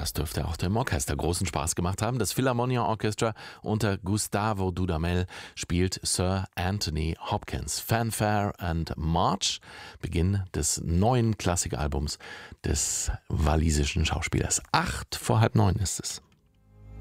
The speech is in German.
Das dürfte auch dem Orchester großen Spaß gemacht haben. Das Philharmonia Orchestra unter Gustavo Dudamel spielt Sir Anthony Hopkins. Fanfare and March, Beginn des neuen Klassikalbums des walisischen Schauspielers. 8:30 ist es.